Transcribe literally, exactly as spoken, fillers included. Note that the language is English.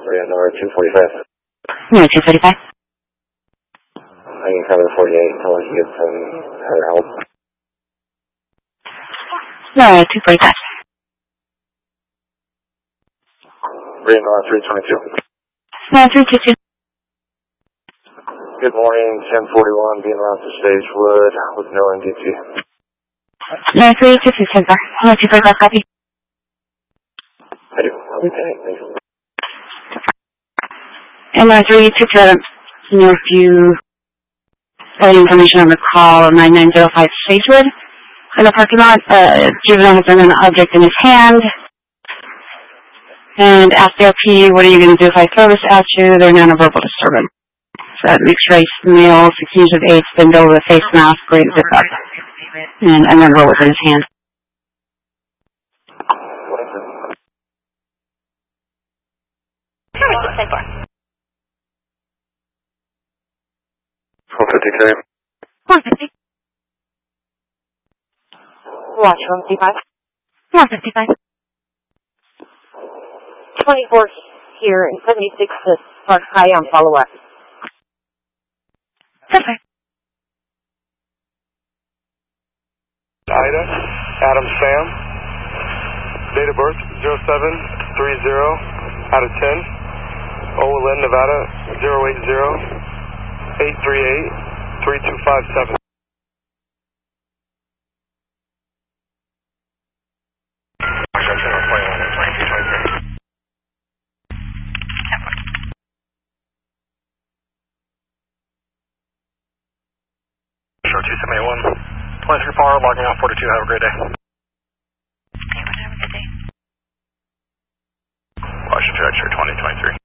we're in number two forty-five. No, two forty-five. I can cover forty-eight until I can get some other help. No, two forty-five. We're in number three twenty-two. No, three twenty-two. Good morning, ten forty-one, being around to Stagewood with no N D T. No, three twenty-two, ten four. No, two forty-five, copy. I do. Okay, thank you. And no, three twenty-two, I don't know if you got any information on the call of nine nine zero five Stagewood in the parking lot. Uh, juvenile has been an object in his hand. And asked the L P, what are you going to do if I throw this at you? They're nonverbal disturbance. So mixed race males accused of AIDS, bend over the face mask, great zip up. And a number was in his hand. four fifty K. one fifty. Watch one fifty-five. one fifty-five. twenty-four here and seventy-six to Park High on follow-up. Perfect. Ida, Adam Sam, date of birth zero seven three zero out of ten, Olin, Nevada zero eight zero eight three eight three two five seven. Show two seventy-one, twenty-three power, logging out forty-two, have a great day. Okay, have a good day. Washington Director twenty twenty-three.